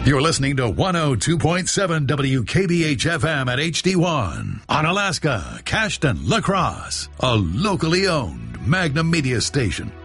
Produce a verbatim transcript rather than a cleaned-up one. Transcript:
You're listening to one oh two point seven W K B H F M at H D one. Onalaska, Cashton, La Crosse. A locally owned Magnum Media station.